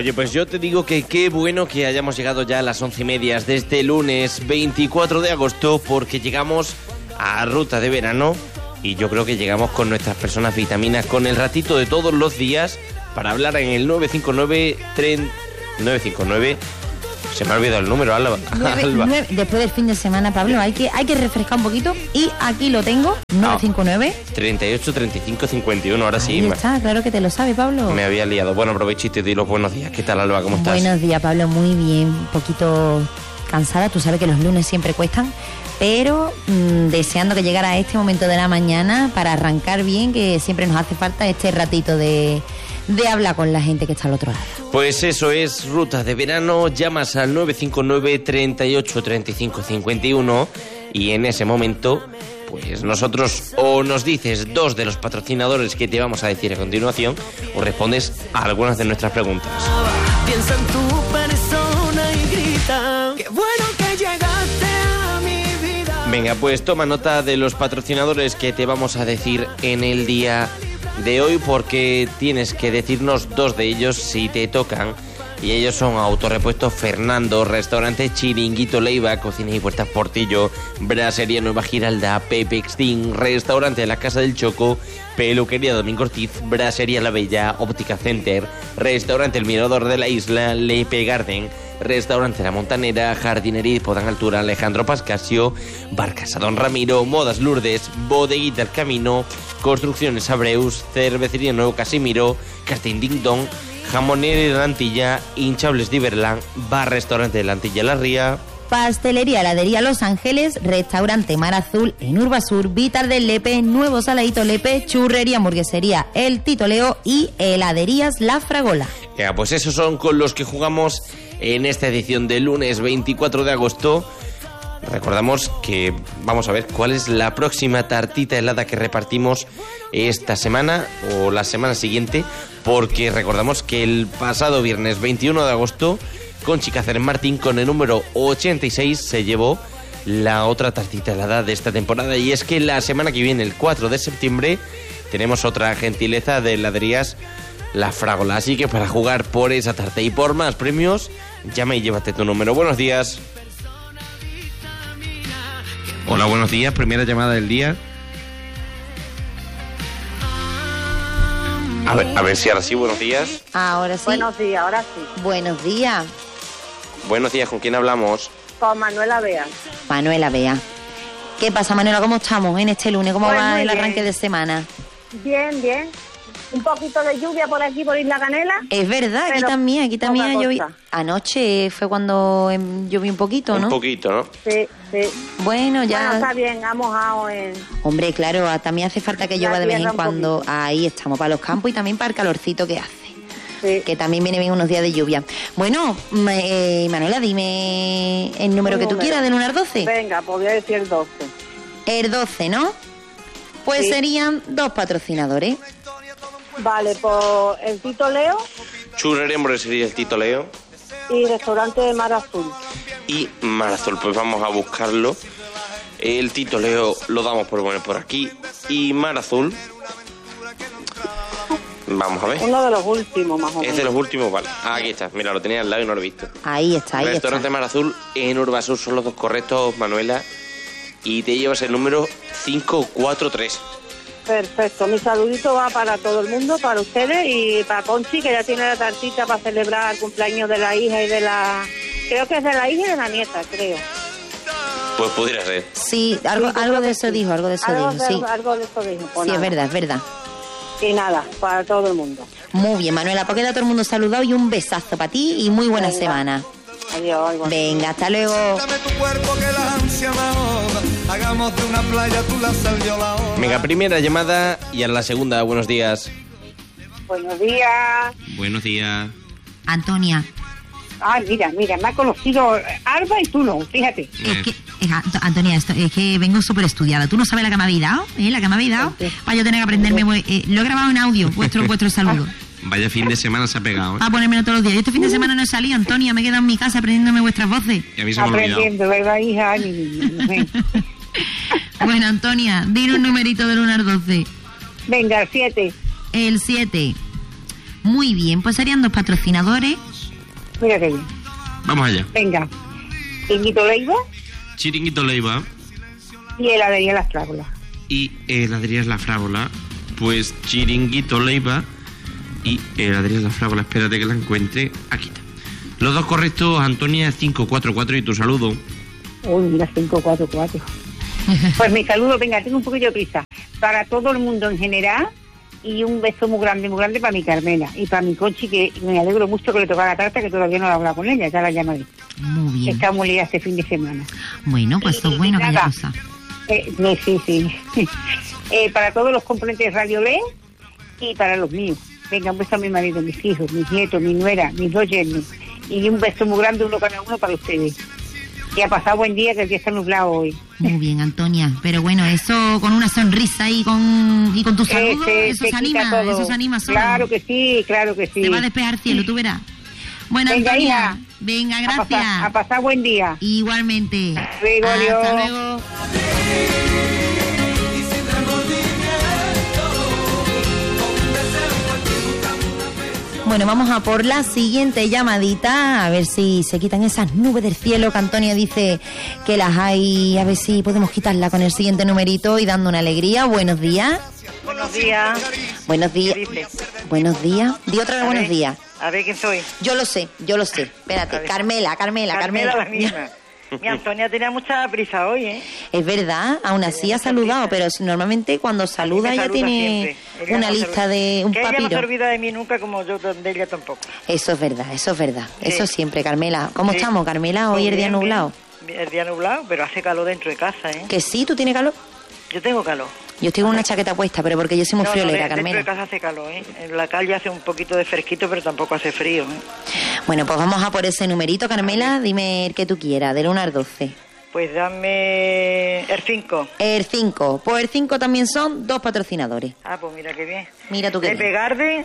Oye, pues yo te digo que qué bueno que hayamos llegado ya a las 11:30 de este lunes 24 de agosto, porque llegamos a Ruta de Verano y yo creo que llegamos con nuestras personas vitaminas, con el ratito de todos los días para hablar en el 959... Se me ha olvidado el número, Alba. Después del fin de semana, Pablo, hay que refrescar un poquito. Y aquí lo tengo, 959... 38 35 51, ahora sí. Ahí está, claro que te lo sabe, Pablo. Me había liado. Bueno, aprovecho y te doy los buenos días. ¿Qué tal, Alba? ¿Cómo estás? Buenos días, Pablo, muy bien. Un poquito cansada, tú sabes que los lunes siempre cuestan. Pero deseando que llegara este momento de la mañana para arrancar bien, que siempre nos hace falta este ratito de hablar con la gente que está al otro lado. Pues eso es Ruta de Verano. Llamas al 959 38 35 51 y en ese momento, pues nosotros o nos dices dos de los patrocinadores que te vamos a decir a continuación o respondes a algunas de nuestras preguntas. Piensa en tu persona y grita, qué bueno que llegaste a mi vida. Venga, pues toma nota de los patrocinadores que te vamos a decir en el día de hoy, porque tienes que decirnos dos de ellos si te tocan, y ellos son Autorepuesto Fernando, Restaurante Chiringuito Leiva, Cocina y Puertas Portillo, Brasería Nueva Giralda, Pepe Extin, Restaurante La Casa del Choco, Peluquería Domingo Ortiz, Brasería La Bella, Óptica Center, Restaurante El Mirador de la Isla, Lepe Garden, Restaurante La Montanera, Jardinería Podán Altura, Alejandro Pascasio, Barcasa Don Ramiro, Modas Lourdes, Bodeguita El Camino, Construcciones Abreus, Cervecería Nuevo Casimiro, Casting Ding Dong, Jamonera La Antilla, Hinchables de Iberland, Bar Restaurante de la Antilla La Ría, Pastelería Heladería Los Ángeles, Restaurante Mar Azul en Urbasur, Vitar del Lepe, Nuevo Saladito Lepe, Churrería Hamburguesería El Tito Leo y Heladerías La Fragola. Ya, pues esos son con los que jugamos en esta edición de lunes 24 de agosto. Recordamos que vamos a ver cuál es la próxima tartita helada que repartimos esta semana o la semana siguiente, porque recordamos que el pasado viernes 21 de agosto Conchi Cáceres Martín, con el número 86, se llevó la otra tartita helada de esta temporada. Y es que la semana que viene, el 4 de septiembre, tenemos otra gentileza de heladerías La Fragola. Así que para jugar por esa tarta y por más premios, llama y llévate tu número. Buenos días. Hola, buenos días. Primera llamada del día. A ver si ahora sí, buenos días. Ahora sí. Buenos días, ahora sí. Buenos días. Buenos días, ¿con quién hablamos? Con Manuela Bea. Manuela Bea. ¿Qué pasa, Manuela? ¿Cómo estamos en este lunes? ¿Cómo Pues va muy el bien. arranque de semana? Bien, bien. Un poquito de lluvia por aquí, por Isla Canela. Es verdad, aquí Pero también poca ha llovido. cosa. Anoche fue cuando llovió un poquito, ¿no? Un poquito, ¿no? Sí, sí. Bueno, ya... Bueno, está bien, ha mojado en... Hombre, claro, también hace falta que La llueva de vez en tierra un cuando. poquito. Ahí estamos, para los campos y también para el calorcito que hace. Sí. Que también viene bien unos días de lluvia. Bueno, Manuela, dime el número que tú quieras, del 1 al 12. Venga, pues voy a decir el 12. El 12, ¿no? Pues Sí. serían dos patrocinadores. Vale, pues el Tito Leo Churrería Hamburguesería El Tito Leo y Restaurante de Mar Azul. y Mar Azul. Pues vamos a buscarlo. El Tito Leo lo damos por poner por aquí. Y Mar Azul, vamos a ver. Uno de los últimos, más o Es de menos. los últimos, vale. Aquí está, mira, lo tenía al lado y no lo he visto. Ahí está, Restaurante Mar Azul en Urbasur son los dos correctos, Manuela. Y te llevas el número 543. Perfecto, mi saludito va para todo el mundo, para ustedes y para Conchi, que ya tiene la tartita para celebrar el cumpleaños de la hija y de la... Creo que es de la hija y de la nieta, creo. Pues pudiera ser. Sí, algo de eso dijo, algo de eso dijo, sí. Algo de eso dijo. Pues Sí, es nada. verdad, es verdad. Y nada, para todo el mundo. Muy bien, Manuela, pues queda todo el mundo saludado y un besazo para ti y muy buena Venga. semana. Adiós. igual. Venga, hasta luego. Dame tu cuerpo que la ansia me ahoga. Hagamos de una playa tú la sal, yo la ola. Venga, primera llamada y a la segunda, buenos días. Buenos días. Buenos días. Antonia, Mira, me ha conocido Alba y tú no, fíjate. Antonia, es que vengo súper estudiada. Tú no sabes la que me habéis dado, la que me habéis dado, para yo tener que aprenderme. Lo he grabado en audio, vuestro saludo. Vaya fin de semana se ha pegado, Para ponérmelo todos los días. Yo este fin de semana no he salido, Antonia, me he quedado en mi casa aprendiéndome vuestras voces. Y a mí se me ha olvidado. Aprendiendo, ¿verdad, hija? Bueno, Antonia, dime un numerito del 1 al 12. Venga, 7. El 7. Muy bien, pues serían 2 patrocinadores. Mira qué bien. Vamos allá. Venga. Chiringuito Leiva Chiringuito Leiva y heladería Las Frágolas. y heladerías La Frágola. Pues Chiringuito Leiva y heladerías La Frágola. Espérate que la encuentre. Aquí está. Los 2 correctos, Antonia, 544 y tu saludo. Uy, mira, 544. Pues mi saludo, venga, tengo un poquito de prisa. Para todo el mundo en general y un beso muy grande para mi Carmela y para mi Conchi, que me alegro mucho que le toca la tarta, que todavía no he hablado con ella, ya la llamaré. Muy bien. Está muy liada este fin de semana. Bueno, pues eso es bueno que haya nada. cosa. Sí. Para todos los componentes de Radio Len y para los míos. Venga, un beso a mi marido, mis hijos, mis nietos, mi nuera, mis 2 yernos. Y un beso muy grande, uno para uno, para ustedes. Que ha pasado buen día, que el día está nublado hoy. Muy bien, Antonia. Pero bueno, eso con una sonrisa y con tu saludo, eso se anima solo. Claro que sí. Te va a despejar cielo, tú verás. Bueno, Venga, Antonia, hija. venga, gracias. A pasar buen día. Igualmente. Luego, Hasta adiós. luego. Bueno, vamos a por la siguiente llamadita, a ver si se quitan esas nubes del cielo que Antonia dice que las hay, a ver si podemos quitarla con el siguiente numerito y dando una alegría. Buenos días. Buenos días. Buenos días. ¿Qué dice? Buenos días. Di otra vez buenos días. A ver quién soy. Yo lo sé. Espérate, A ver. Carmela. La misma. Mi Antonia tenía mucha prisa hoy, ¿eh? Es verdad, aún así ha saludado, pero normalmente cuando saluda Me ella saluda tiene siempre. Ella una no lista saluda. de un que ella no se papiro. olvida de mí nunca, como yo de ella tampoco. Eso es verdad. Sí. Eso siempre, Carmela. ¿Cómo Sí. estamos, Carmela? Hoy Muy el día bien, nublado. bien. El día nublado, pero hace calor dentro de casa, ¿eh? ¿Que sí? ¿Tú tienes calor? Yo tengo calor. Yo estoy con una chaqueta puesta, pero porque yo soy muy friolera, dentro de Carmela. casa hace calor, ¿eh? En la calle hace un poquito de fresquito, pero tampoco hace frío, ¿eh? Bueno, pues vamos a por ese numerito, Carmela. Dime el que tú quieras, del 1 al 12. Pues dame el 5. El 5. Pues el 5 también son 2 patrocinadores. Ah, pues mira qué bien. Mira tú qué Lepe bien. Garden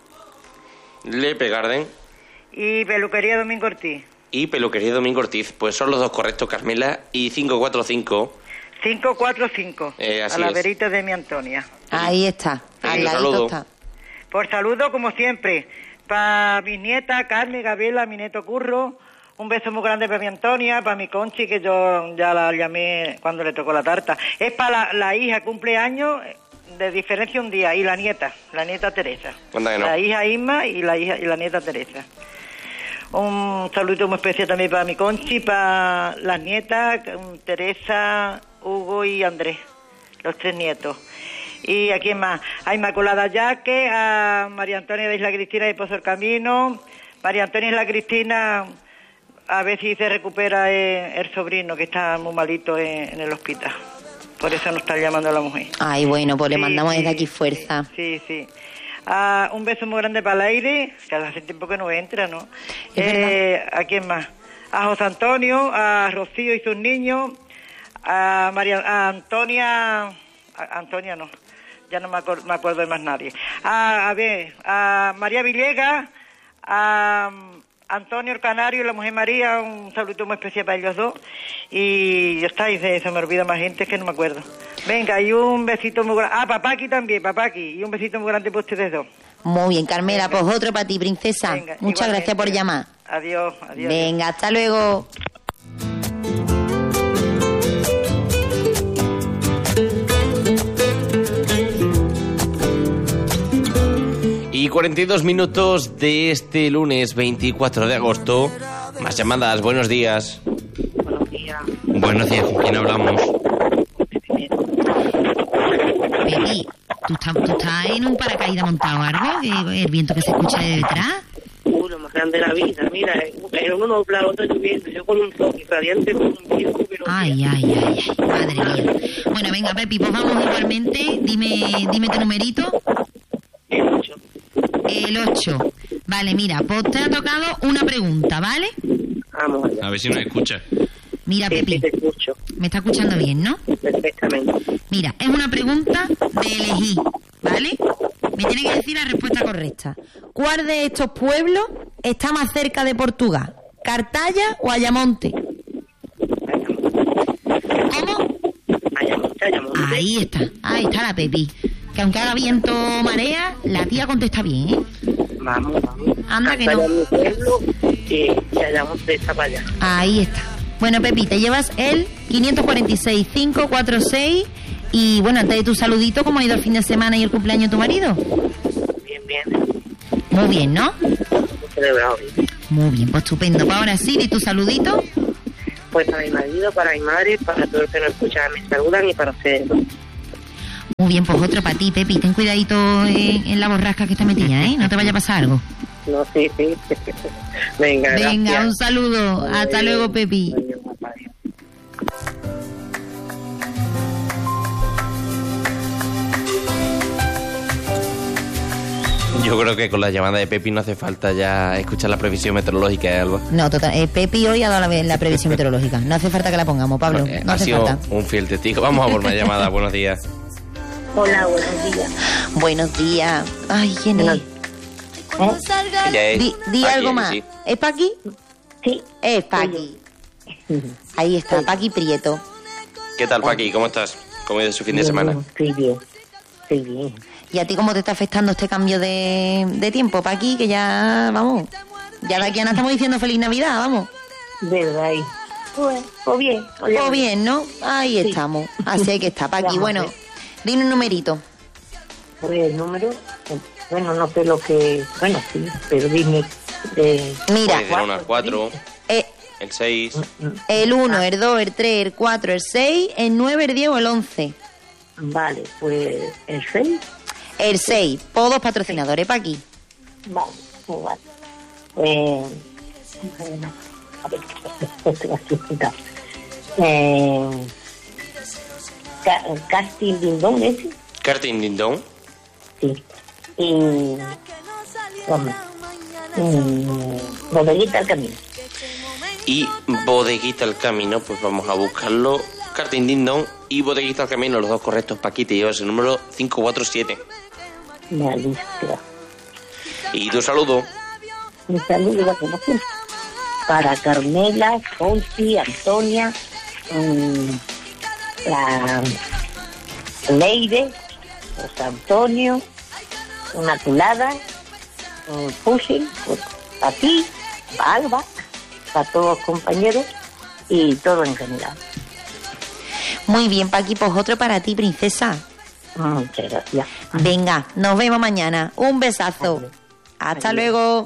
Lepe Garden y Peluquería Domingo Ortiz. y Peluquería Domingo Ortiz. Pues son los 2 correctos, Carmela. Y 545. 545. Así a la es. verita de mi Antonia. Ahí está. Al ladito saludo. está. Por saludo, como siempre, para mis nietas, Carmen, Gabriela, mi nieto Curro. Un beso muy grande para mi Antonia, para mi Conchi, que yo ya la llamé cuando le tocó la tarta. Es para la hija, cumpleaños, de diferencia un día, y la nieta Teresa. Anda que no. La hija Isma y la nieta Teresa. Un saludo muy especial también para mi Conchi, para las nietas, Teresa, Hugo y Andrés, los 3 nietos. ¿Y a quién más? A Inmaculada Yaque, a María Antonia de Isla Cristina de Pozo del Camino, María Antonia Isla Cristina, a ver si se recupera el sobrino que está muy malito en el hospital. Por eso nos está llamando la mujer. Ay, bueno, pues le Sí, mandamos desde sí, aquí fuerza. Sí. Un beso muy grande para el aire, que hace tiempo que no entra, ¿no? Es verdad. ¿A quién más? A José Antonio, a Rocío y sus niños, a Antonia no, ya no me acuerdo de más nadie. A María Villegas, a Antonio el Canario y la mujer María, un saludo muy especial para ellos 2. Y ya está, y se me olvida más gente, que no me acuerdo. Venga, y un besito muy grande. Papaki también, y un besito muy grande para ustedes 2. Muy bien, Carmela, Venga. pues otro para ti, princesa. Venga, Muchas igualmente. gracias por llamar. Adiós. Venga, hasta luego. Y 42 minutos de este lunes 24 de agosto. Más llamadas, buenos días. Buenos días. Buenos días, ¿con quién hablamos? Pepi, ¿tú estás en un paracaídas montado o algo? ¿El viento que se escucha de detrás? Lo más grande de la vida. Mira, en uno nublado, otro lloviendo. Yo con un toque radiante, con un viento, pero... Ay, madre mía. Bueno, venga, Pepi, pues vamos igualmente. Dime tu numerito. El 8. El 8. Vale, mira, pues te ha tocado una pregunta, ¿vale? Vamos allá. A ver si nos escucha. Mira, Sí, Pepi, te escucho me está escuchando bien, ¿no? perfectamente. Mira, es una pregunta de elegir, ¿vale? Me tiene que decir la respuesta correcta. ¿Cuál de estos pueblos está más cerca de Portugal? ¿Cartaya o Ayamonte? ¿Cómo? Ayamonte. Ahí está la Pepi. Que aunque haga viento o marea, la tía contesta bien, ¿eh? Vamos. Anda que no. Vaya a mi pueblo y vayamos de esta para allá. Ahí está. Bueno, Pepi, te llevas el 546-546 y bueno, antes de tu saludito, ¿cómo ha ido el fin de semana y el cumpleaños de tu marido? Bien. Muy bien, ¿no? Celebrado bien. Muy bien, pues estupendo. Pues ahora sí, ¿y tu saludito? Pues para mi marido, para mi madre, para todos los que nos escuchan, me saludan y para ustedes. Muy bien, pues otro para ti, Pepi. Ten cuidadito en la borrasca que está metida, ¿eh? No te vaya a pasar algo. No, sí. Venga, gracias. Un saludo. Hasta luego, Pepi. Adiós. Yo creo que con la llamada de Pepi no hace falta ya escuchar la previsión meteorológica, Alba. No, total. Pepi hoy ha dado la previsión meteorológica. No hace falta que la pongamos, Pablo. No ha hace sido falta. un fiel testigo. Vamos a por una llamada. Buenos días. Hola, buenos días. Buenos días. Ay, ¿quién es? Ella es Di Paqui, algo más. sí. ¿Es Paqui? Sí. Es Paqui. Ahí está, Paqui Prieto. ¿Qué tal, Paqui? ¿Cómo estás? ¿Cómo ha ido su fin de semana? Sí, bien. ¿Y a ti cómo te está afectando este cambio de tiempo, Paqui? Que ya, vamos, ya de aquí a nada estamos diciendo Feliz Navidad, vamos. ¿Verdad? Pues bien. Todo bien, ¿no? Ahí estamos. Así hay que estar, Paqui. Bueno, dime un numerito. Pues el número, bueno, no sé lo que... Bueno, sí, pero dime... Mira, Puedes dar 1 al 4, el 6. el 1, el 2, el 3, el 4, el 6, el 9, el 10 o el 11. Vale, pues el 6. El 6, todos patrocinadores, Paqui. Vale. A ver, estoy aquí apuntado. Casting Dindón, ¿ese? Karting Dindón. Sí. Y... Vamos. Bodeguita al camino. Y Bodeguita al Camino, pues vamos a buscarlo. Karting Dindón y Bodeguita al Camino, los dos correctos, Paqui, te llevas el número 547. Vale, gracias. Y tu saludo. Mi saludo va como siempre. Para Carmela, Fonsi, Antonia, la Leire, José Antonio, una Culada, Pushing, a ti, a Alba, a todos los compañeros y todo en general. Muy bien, Paqui, pues otro para ti, princesa. Muchas gracias. Venga, nos vemos mañana. Un besazo. Vale. Hasta luego.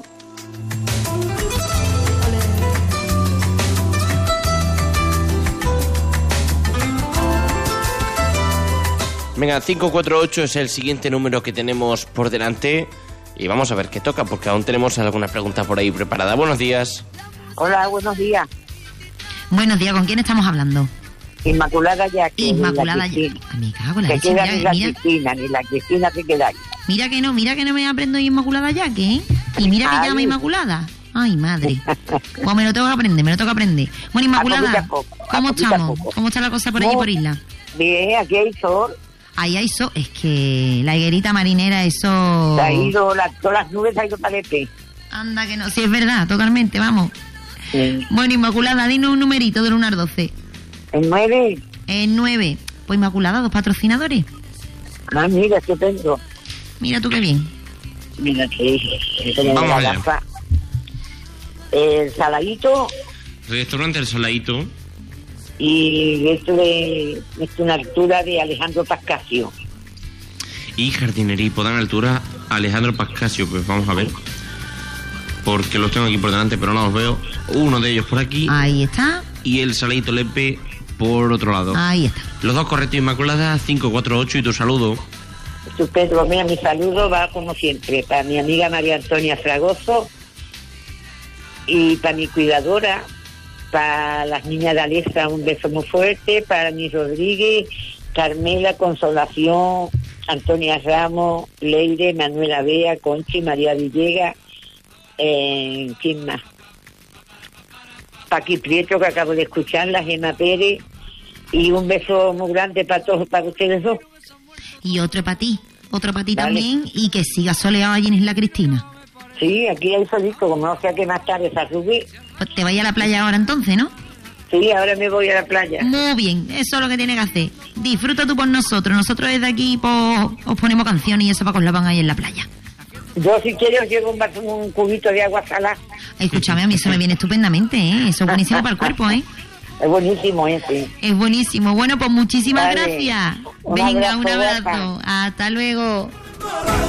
Venga, 548 es el siguiente número que tenemos por delante. Y vamos a ver qué toca, porque aún tenemos alguna pregunta por ahí preparada. Buenos días. Hola, buenos días. Buenos días, ¿con quién estamos hablando? Inmaculada Yaque. Inmaculada Yaque. Me cago en la Se leche. queda ni la Mira, Cristina, ni la Cristina se queda ahí. mira que no me aprendo Inmaculada Yaque, ¿eh? Y mira que Ay. llama Inmaculada. Ay, madre. Pues me lo tengo que aprender. Bueno, Inmaculada, A poco ¿cómo a estamos? poco. ¿Cómo está la cosa por allí, No. por Isla? Bien, aquí hay sol. Ahí hay sol. Es que la higuerita marinera, eso... Se ha ido, todas las nubes se ha ido para el pe. Anda que no. Si es verdad, totalmente, vamos. Sí. Bueno, Inmaculada, dinos un numerito del 1 al 12. El 9. El 9. Pues Inmaculada, 2 patrocinadores. Ah, mira, estupendo. Mira tú qué bien. Mira que Vamos allá. El saladito Restaurante El Soladito. y esto de una altura de Alejandro Pascasio. Y jardinería y poda en altura Alejandro Pascasio. Pues vamos a ver, porque los tengo aquí por delante pero no los veo. Uno de ellos por aquí Ahí está. y el Saladito Lepe por otro lado. Ahí está. Los dos correctos, Inmaculada. 548 y tu saludo. Estupendo. Mira, mi saludo va como siempre para mi amiga María Antonia Fragoso y para mi cuidadora, para las niñas de Alesa, un beso muy fuerte, para mi Rodríguez, Carmela, Consolación, Antonia Ramos, Leire, Manuela Bea, Conchi, María Villegas, ¿quién más? Paqui Prieto, que acabo de escucharla, Gemma Pérez, y un beso muy grande para todos, para ustedes dos. Y otro para ti Vale. también, y que siga soleado allí en Isla Cristina. Sí, aquí hay solito, como no sea que más tarde se arrugue. Pues te vaya a la playa ahora entonces, ¿no? Sí, ahora me voy a la playa. Muy bien, eso es lo que tienes que hacer. Disfruta tú por nosotros desde aquí pues, os ponemos canciones y eso para que os la van ahí en la playa. Yo si quiero llevo un cubito de agua salada. Escúchame, a mí eso me viene estupendamente, ¿eh? Eso es buenísimo para el cuerpo, ¿eh? Es buenísimo, sí. Es buenísimo. Bueno, pues muchísimas Vale. gracias. Un Venga, abrazo, un abrazo. guapa. Hasta luego.